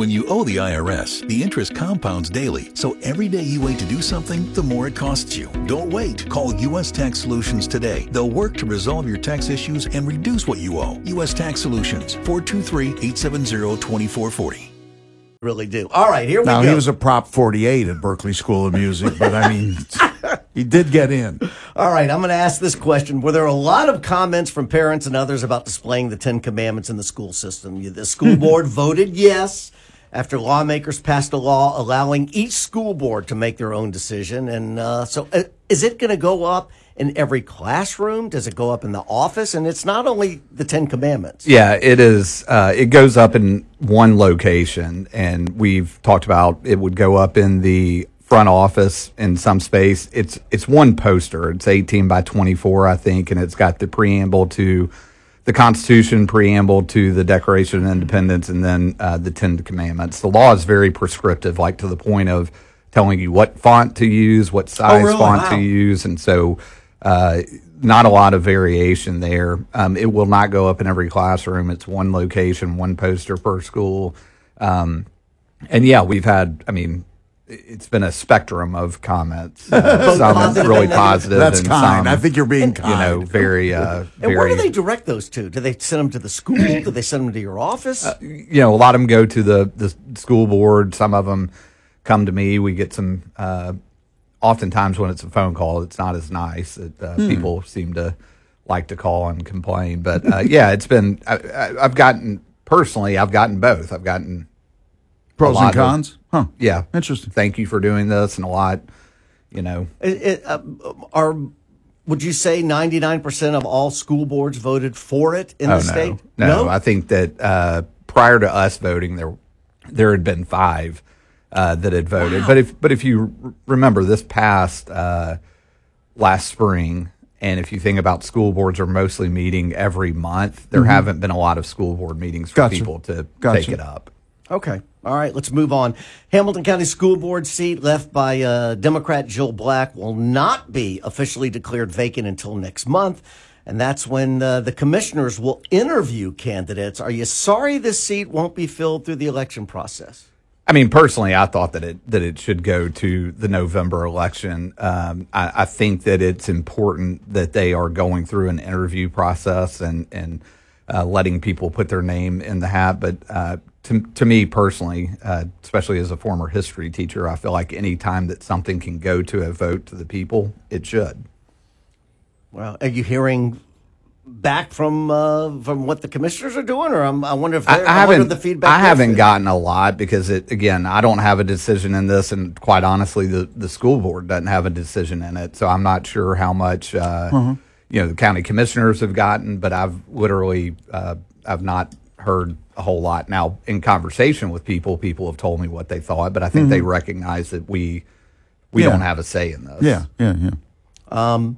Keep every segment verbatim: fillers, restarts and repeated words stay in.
When you owe the I R S, the interest compounds daily, so every day you wait to do something, the more it costs you. Don't wait. Call U S Tax Solutions today. They'll work to resolve your tax issues and reduce what you owe. U S Tax Solutions, four two three, eight seven zero, two four four zero. Really do. All right, here we now, go. He was a Prop forty-eight at Berklee School of Music, but I mean, he did get in. All right, I'm going to ask this question. Were there a lot of comments from parents and others about displaying the Ten Commandments in the school system? The school board voted yes after lawmakers passed a law allowing each school board to make their own decision. And uh, so uh, is it going to go up in every classroom? Does it go up in the office? And it's not only the Ten Commandments. Yeah, it is. Uh, it goes up in one location, and we've talked about it would go up in the front office in some space. It's it's one poster. It's eighteen by twenty-four, I think, and it's got the preamble to the Constitution, preamble to the Declaration of Independence, and then uh, the Ten Commandments. The law is very prescriptive, like to the point of telling you what font to use, what size oh, really? font wow. to use, and so uh, not a lot of variation there. Um, it will not go up in every classroom. It's one location, one poster per school. Um, and yeah, we've had, I mean, it's been a spectrum of comments. Uh, some positive really and positive. That's and kind. some, I think you're being you kind. know, very, uh, And very. where do they direct those to? Do they send them to the school? Do they send them to your office? Uh, you know, a lot of them go to the, the school board. Some of them come to me. We get some, uh, oftentimes when it's a phone call, it's not as nice. It, uh, hmm. People seem to like to call and complain. But, uh, yeah, it's been, I, I, I've gotten, personally, I've gotten both. I've gotten pros and cons? Of, huh. Yeah. Interesting. Thank you for doing this, and a lot, you know. It, it, uh, are would you say ninety-nine percent of all school boards voted for it in oh, the no. state? No, no, I think that uh, prior to us voting, there there had been five uh, that had voted. Wow. But if but if you r- remember, this past uh, last spring, and if you think about school boards are mostly meeting every month, there mm-hmm. haven't been a lot of school board meetings for gotcha. people to gotcha. take it up. Okay. All right, let's move on. Hamilton County School Board seat left by uh, Democrat Jill Black will not be officially declared vacant until next month, and that's when uh, the commissioners will interview candidates. Are you sorry this seat won't be filled through the election process? I mean, personally, I thought that it that it should go to the November election. Um, I, I think that it's important that they are going through an interview process and and uh, letting people put their name in the hat. But uh, to to me personally, uh, especially as a former history teacher, I feel like any time that something can go to a vote to the people, it should. Well, are you hearing back from uh, from what the commissioners are doing, or I'm, I wonder if they're, I, I wonder the feedback. I haven't been. gotten a lot because it again, I don't have a decision in this, and quite honestly, the the school board doesn't have a decision in it, so I'm not sure how much uh, uh-huh. you know the county commissioners have gotten, but I've literally uh, I've not heard a whole lot. Now, in conversation with people, people have told me what they thought, but I think mm-hmm. they recognize that we we yeah. don't have a say in this. Yeah, yeah, yeah. Um,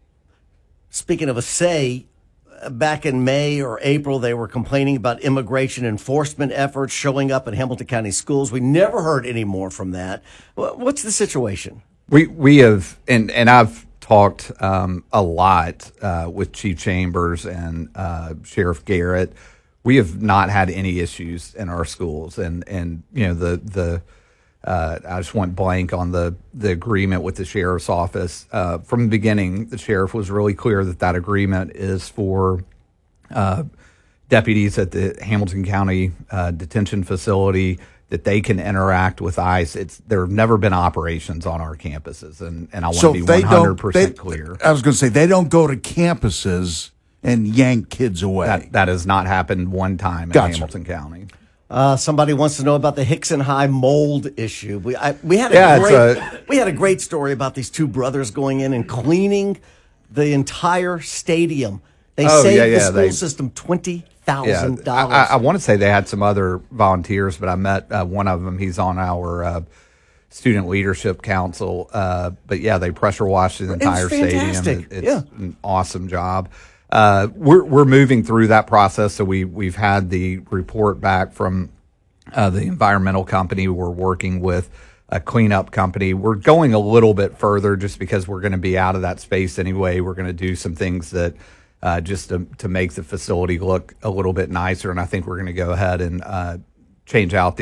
speaking of a say. Back in May or April, they were complaining about immigration enforcement efforts showing up in Hamilton County schools. We never heard any more from that. What's the situation? We we have, and, and I've talked um, a lot uh, with Chief Chambers and uh, Sheriff Garrett. We have not had any issues in our schools, and and you know the the. Uh, I just went blank on the, the agreement with the sheriff's office. Uh, from the beginning, the sheriff was really clear that that agreement is for uh, deputies at the Hamilton County uh, detention facility, that they can interact with ICE. It's there have never been operations on our campuses, and, and I want so to be one hundred percent they, clear. I was going to say, they don't go to campuses and yank kids away. That, that has not happened one time in gotcha. Hamilton County. Uh, somebody wants to know about the Hickson High mold issue. We I, we had a yeah, great a, we had a great story about these two brothers going in and cleaning the entire stadium. They oh, saved yeah, yeah, the school they, system twenty thousand yeah, dollars. I, I, I want to say they had some other volunteers, but I met uh, one of them. He's on our uh, student leadership council. Uh, but yeah, they pressure washed the entire stadium. It, it's yeah. an awesome job. Uh, we're we're moving through that process. So we we've had the report back from uh, the environmental company. We're working with a cleanup company. We're going a little bit further just because we're going to be out of that space anyway. We're going to do some things that uh, just to to make the facility look a little bit nicer, and I think we're going to go ahead and uh, change out the